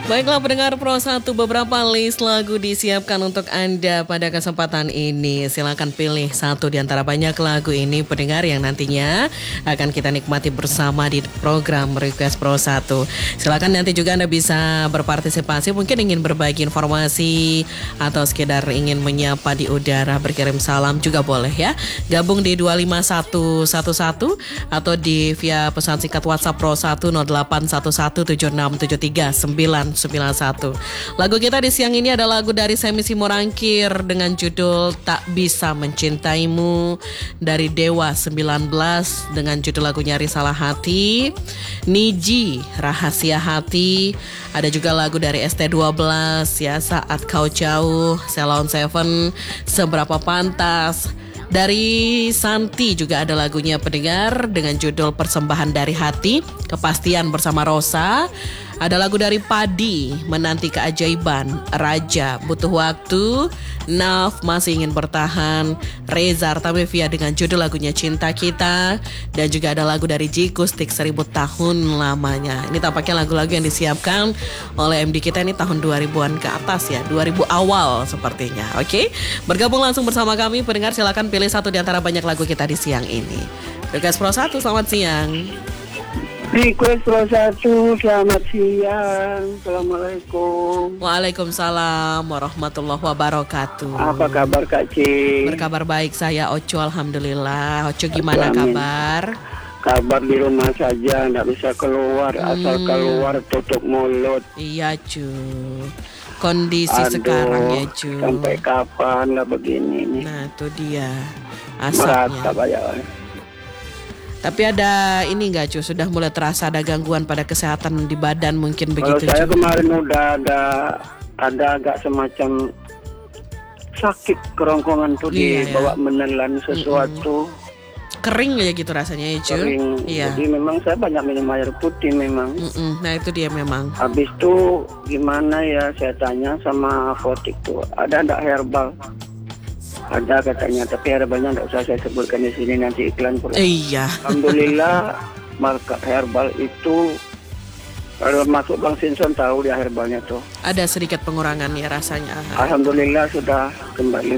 Baiklah pendengar Pro 1, beberapa list lagu disiapkan untuk Anda pada kesempatan ini. Silakan pilih satu di antara banyak lagu ini pendengar yang nantinya akan kita nikmati bersama di program Request Pro 1. Silakan nanti juga Anda bisa berpartisipasi, mungkin ingin berbagi informasi atau sekedar ingin menyapa di udara, berkirim salam juga boleh ya. Gabung di 25111 atau di via pesan singkat WhatsApp Pro 1 0811767391. Lagu kita di siang ini ada lagu dari Semi Simorangkir dengan judul Tak Bisa Mencintaimu, dari Dewa 19 dengan judul lagunya Risalah Hati, Niji Rahasia Hati, ada juga lagu dari ST12 ya Saat Kau Jauh, Ceylon Seven Seberapa Pantas. Dari Santi juga ada lagunya pendengar dengan judul Persembahan dari Hati, Kepastian bersama Rosa. Ada lagu dari Padi, Menanti Keajaiban, Raja, Butuh Waktu, Naf, Masih Ingin Bertahan, Reza Artamevia dengan judul lagunya Cinta Kita, dan juga ada lagu dari Jikustik 1000 Tahun Lamanya. Ini tampaknya lagu-lagu yang disiapkan oleh MD kita ini tahun 2000-an ke atas ya, 2000 awal sepertinya. Oke, bergabung langsung bersama kami pendengar, silakan pilih satu di antara banyak lagu kita di siang ini. Request Pro 1, selamat siang. Request Pro 1, selamat siang. Assalamualaikum. Waalaikumsalam warahmatullahi wabarakatuh. Apa kabar Kak Ci? Berkabar baik saya Oco, alhamdulillah. Oco gimana kabar? Kabar di rumah saja, nggak bisa keluar. Asal keluar tutup mulut. Iya cu, kondisi sekarang ya cu. Sampai kapan lah begini nih? Nah itu dia asapnya. Merata banyak. Tapi ada ini nggak cu, sudah mulai terasa ada gangguan pada kesehatan di badan mungkin begitu cu? Kalau saya kemarin udah ada agak semacam sakit kerongkongan tuh Iya, dibawa menelan sesuatu. Kering ya gitu rasanya ya cu? Kering. Iya. Jadi memang saya banyak minum air putih memang. Nah itu dia memang. Habis itu gimana ya, saya tanya sama apotek tuh, ada enggak herbal? Ada katanya, tapi herbalnya enggak usah saya sebutkan di sini, nanti iklan pula. Iya. Alhamdulillah market herbal itu kalau masuk Bang Sinson tahu dia herbalnya tuh. Ada sedikit pengurangan ya rasanya. Alhamdulillah sudah kembali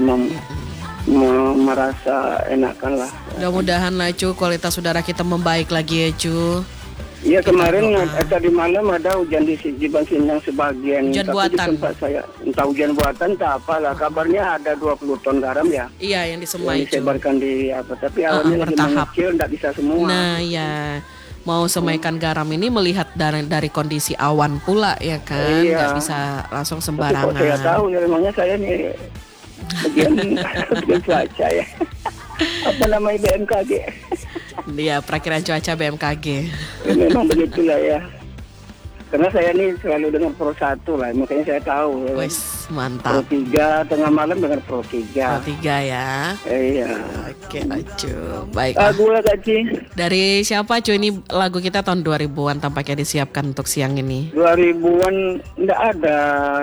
merasa enakan lah. Mudah-mudahan lah cu, kualitas udara kita membaik lagi ya cu. Iya kemarin tadi malam ada hujan di Bangsinang sebagian. Hujan tapi buatan. Di tempat saya entah hujan buatan entah apalah, kabarnya ada 20 ton garam ya. Iya yang disemai Yang disebarkan di apa, tapi awalnya lagi mengecil enggak bisa semua. Nah ya, mau semaikan garam ini melihat dari kondisi awan pula ya kan, nggak bisa langsung sembarangan. Tapi kok saya tahu ya, memangnya saya nih bagian cuaca ya. Apa namanya BMKG? Dia perakiran cuaca BMKG. Ya, memang begitulah ya. Karena saya nih selalu dengar Pro 1 lah, makanya saya tahu. Wes mantap. Pro 3 tengah malam dengar Pro 3. Pro 3 ya. Iya. Oke cu, baik. Lagu lah Kak Ci. Dari siapa cu, ini lagu kita tahun 2000-an tampaknya disiapkan untuk siang ini. 2000-an enggak ada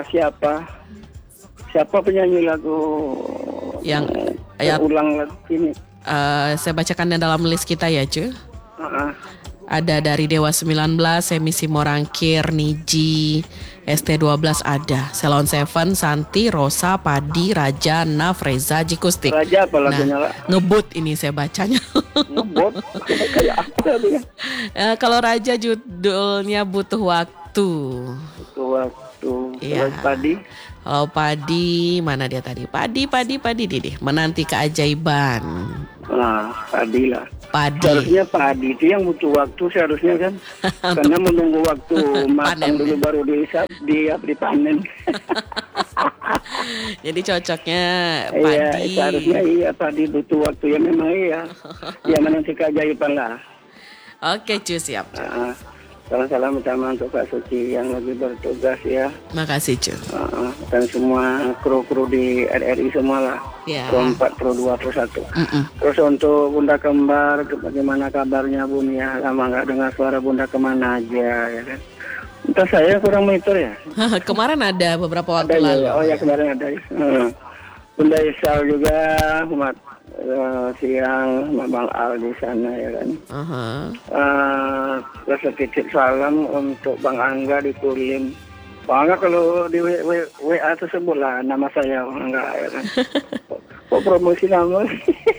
siapa penyanyi lagu yang ulang lagu ini. Saya bacakan dalam list kita ya cu. Ada dari Dewa 19, Semi Simorangkir, Niji, ST12 ada, Ceylon Seven, Santi, Rosa, Padi, Raja, Naf, Reza, Jikustik. Raja apa lagunya lah? Ngebut ini saya bacanya. Ngebut? Kayak apa dia? Kalau Raja judulnya Butuh Waktu. Butuh Waktu. Iya. Terus Padi? Kalau Padi, mana dia tadi? Padi Didih, Menanti Keajaiban. Nah, Padi lah. Padi. Seharusnya Padi itu yang butuh waktu seharusnya kan. Karena menunggu waktu matang dulu baru dipanen. Jadi cocoknya Padi. Iya, seharusnya iya Padi butuh waktu ya, memang iya. Ya Menanti Keajaiban lah. Oke, cu, siap. Salam-salam utama untuk Kak Suci yang lagi bertugas ya. Makasih cu. Dan semua kru-kru di RRI semua lah. Ya. Pro 4, Pro 2, Pro 1. Terus untuk Bunda Kembar, bagaimana kabarnya Bun ya? Lama nggak dengar suara Bunda kemana aja ya kan? Entah saya kurang monitor ya. Kemarin ada beberapa waktu ada, lalu. Ya. Oh ya kemarin ada. Bunda Isal juga, umat siang Bang Al di sana ya kan. Terus Titip salam untuk Bang Angga di Kulim. Bangga kalau di WA tersebut lah nama saya enggak ya kan. Kok promosi nama?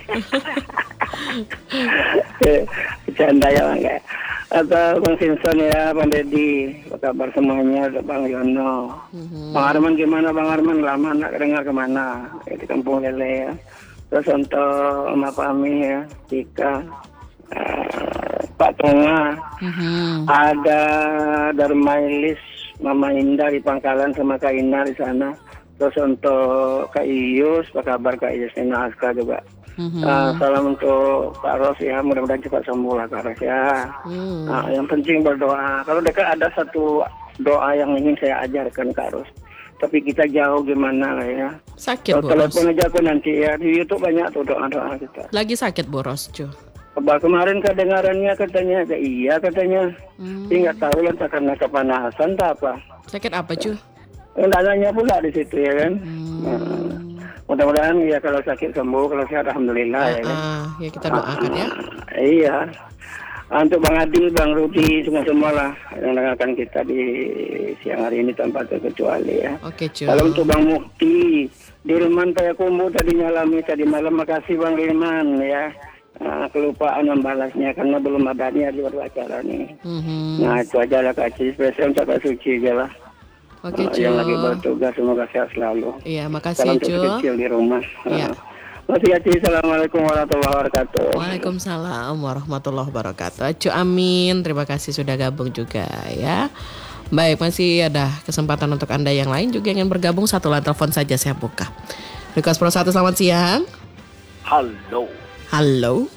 Bercanda ya enggak. Atau Bang Simpson ya, Bang Deddy, apa kabar semuanya, Bang Yono. Bang Arman gimana Bang Arman? Lama nak dengar kemana? Di Kampung Lele ya. Terus untuk Mbak Pami ya, Tika, Pak Tonga, ada Darmailis, Mama Indah di Pangkalan sama Kak Ina di sana. Terus untuk Kak Iyus, apa kabar Kak Iyus Nina Aska juga. Salam untuk Kak Ros ya, mudah-mudahan cepat sembuh lah Kak Ros ya. Yang penting berdoa. Kalau dekat ada satu doa yang ingin saya ajarkan Kak Ros. Tapi kita jauh gimana lah ya. Sakit Boros. Telepon aja aku nanti ya. Di YouTube banyak tuh doa-doa kita. Lagi sakit Boros, Cu. Kemarin kedengarannya katanya, iya katanya. Nggak tahu lah karena kepanasan tak apa. Sakit apa, Cu? Nanya pula di situ ya kan. Mudah-mudahan ya kalau sakit sembuh, kalau sehat alhamdulillah ya kan. Ya kita doakan ya. Iya. Untuk Bang Adil, Bang Rudi, semua lah yang dengarkan kita di siang hari ini tanpa terkecuali ya. Oke, Cu. Kalau untuk Bang Mukti, Dirman Payakumbu tadi nyalami tadi malam, makasih Bang Dirman ya. Kelupaan membalasnya karena belum ada niat di luar acara nih. Nah itu aja lah Kak Cis, spesial untuk Kak Suci aja lah. Oke, Cu. Yang lagi bertugas semoga sehat selalu. Iya, makasih salam Cu. Salam kecil di rumah. Iya. Makasih Kak Cis, assalamualaikum warahmatullahi wabarakatuh. Waalaikumsalam warahmatullahi wabarakatuh. Cu Amin, terima kasih sudah gabung juga ya. Baik, masih ada kesempatan untuk Anda yang lain juga yang ingin bergabung. Satu line telepon saja saya buka. Request Pro 1, selamat siang. Halo. Halo.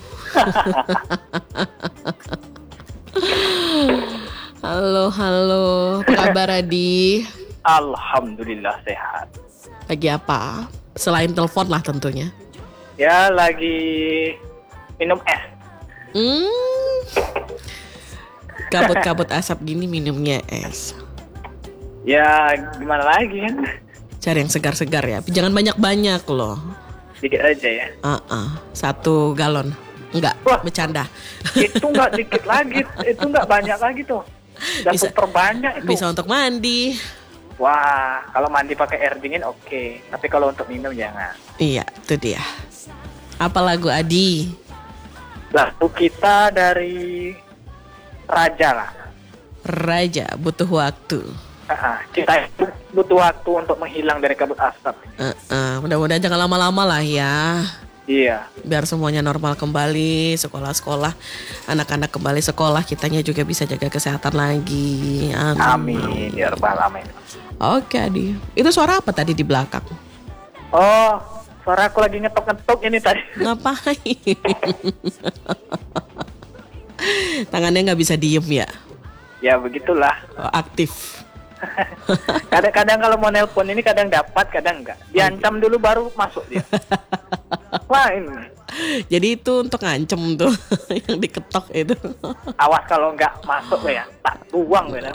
Halo. Apa kabar Adi? Alhamdulillah sehat. Lagi apa? Selain telepon lah tentunya. Ya lagi minum es. Kabut-kabut asap gini minumnya es. Ya gimana lagi kan? Cari yang segar-segar ya. Jangan banyak-banyak loh. Dikit aja ya. 1 galon. Enggak, Wah, bercanda. Itu enggak dikit lagi, itu enggak banyak lagi tuh. Udah terbanyak itu. Bisa untuk mandi. Wah, kalau mandi pakai air dingin oke. Tapi kalau untuk minum jangan. Iya, itu dia. Apa lagu Adi? Lagu kita dari Raja lah. Raja, butuh waktu. Kita butuh waktu untuk menghilang dari kabut asap. Mudah-mudahan jangan lama-lama lah ya. Iya. Biar semuanya normal kembali, sekolah-sekolah, anak-anak kembali sekolah, kitanya juga bisa jaga kesehatan lagi. Amin. Ya Rabbal Alamin. Oke Adi, itu suara apa tadi di belakang? Oh, suara aku lagi ngetok-ngetok ini tadi. Ngapain? Tangannya nggak bisa diem ya? Ya begitulah. Aktif. Kadang-kadang kalau mau nelpon ini kadang dapat, kadang enggak. Diancam dulu baru masuk dia. Wah ini. Jadi itu untuk ngancem tuh yang diketok itu. Awas kalau enggak masuk ya, tak buang ya.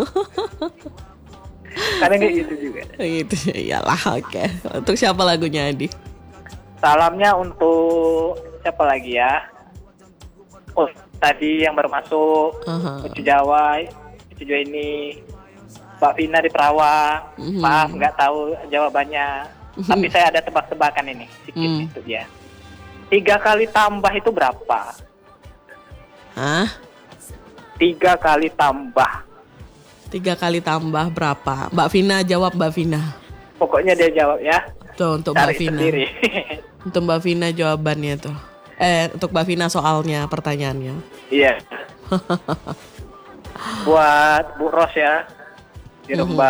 Kadang kayak gitu juga. Gitu, iyalah oke. Untuk siapa lagunya Adi? Salamnya untuk siapa lagi ya? Oh tadi yang baru masuk, Ucu Jawa ini. Mbak Vina di Perawang, maaf nggak tahu jawabannya. Tapi saya ada tebak-tebakan ini, sedikit itu dia. 3 kali tambah itu berapa? Hah? 3 kali tambah. 3 kali tambah berapa? Mbak Vina jawab Mbak Vina. Pokoknya dia jawab ya. Tuh untuk Cari Mbak Vina. sendiri. Untuk Mbak Vina jawabannya tuh. Untuk Mbak Vina soalnya pertanyaannya. Iya. Buat Bu Ros ya. Di rumah